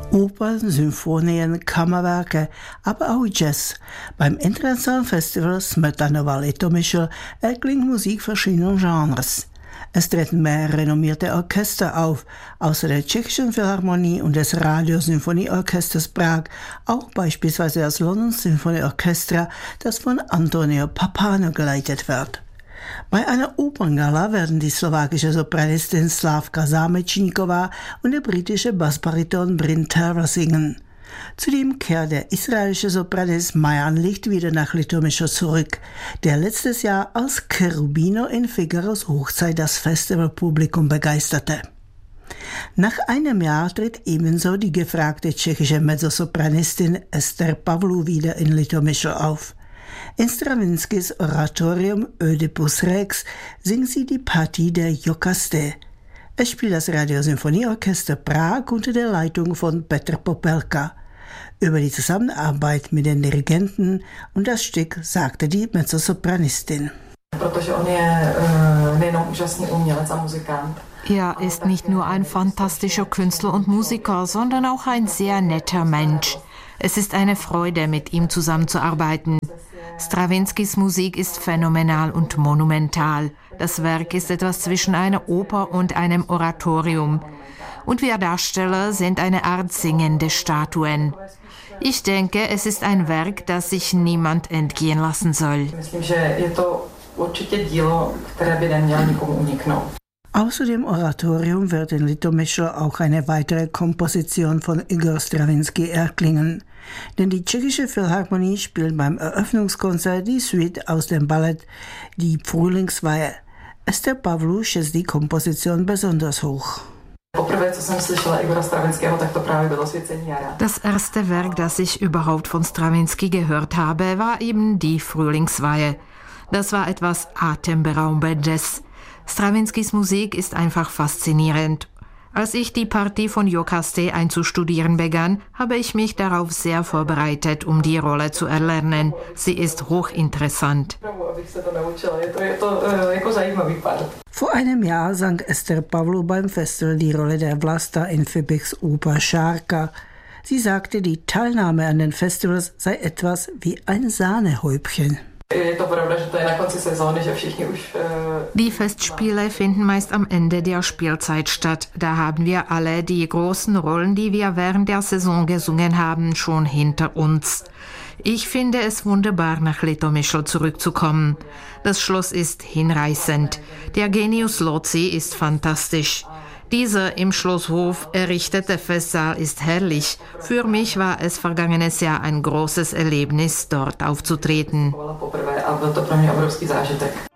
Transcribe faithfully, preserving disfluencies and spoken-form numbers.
Opern, Symphonien, Kammerwerke, aber auch Jazz. Beim Internationalen Festival Smetanova Litomyšl erklingt Musik verschiedener Genres. Es treten mehrere renommierte Orchester auf, außer der Tschechischen Philharmonie und des Radiosymphonieorchesters Prag, auch beispielsweise das London Symphony Orchestra, das von Antonio Pappano geleitet wird. Bei einer Operngala werden die slowakische Sopranistin Slavka Zámečníková und der britische Bassbariton Bryn Terra singen. Zudem kehrt der israelische Sopranist Mayan Licht wieder nach Litomyšl zurück, der letztes Jahr als Cherubino in Figaros Hochzeit das Festivalpublikum begeisterte. Nach einem Jahr tritt ebenso die gefragte tschechische Mezzosopranistin Ester Pavlou wieder in Litomyšl auf. In Stravinskys Oratorium Oedipus Rex singt sie die Partie der Jokaste. Es spielt das Radiosymphonieorchester Prag unter der Leitung von Petr Popelka. Über die Zusammenarbeit mit den Dirigenten und das Stück sagte die Mezzosopranistin. Er ist nicht nur ein fantastischer Künstler und Musiker, sondern auch ein sehr netter Mensch. Es ist eine Freude, mit ihm zusammenzuarbeiten. Stravinskys Musik ist phänomenal und monumental. Das Werk ist etwas zwischen einer Oper und einem Oratorium. Und wir Darsteller sind eine Art singende Statuen. Ich denke, es ist ein Werk, das sich niemand entgehen lassen soll. Außer dem Oratorium wird in Litomyšl auch eine weitere Komposition von Igor Stravinsky erklingen. Denn die tschechische Philharmonie spielt beim Eröffnungskonzert die Suite aus dem Ballett Die Frühlingsweihe. Ester Pavlou schätzt die Komposition besonders hoch. Das erste Werk, das ich überhaupt von Stravinsky gehört habe, war eben die Frühlingsweihe. Das war etwas Atemberaubendes. Stravinskys Musik ist einfach faszinierend. Als ich die Partie von Jokaste einzustudieren begann, habe ich mich darauf sehr vorbereitet, um die Rolle zu erlernen. Sie ist hochinteressant. Vor einem Jahr sang Ester Pavlou beim Festival die Rolle der Vlasta in Fibichs Oper Šárka. Sie sagte, die Teilnahme an den Festivals sei etwas wie ein Sahnehäubchen. Die Festspiele finden meist am Ende der Spielzeit statt. Da haben wir alle die großen Rollen, die wir während der Saison gesungen haben, schon hinter uns. Ich finde es wunderbar, nach Litomyšl zurückzukommen. Das Schloss ist hinreißend. Der Genius Loci ist fantastisch. Dieser im Schlosshof errichtete Festsaal ist herrlich. Für mich war es vergangenes Jahr ein großes Erlebnis, dort aufzutreten.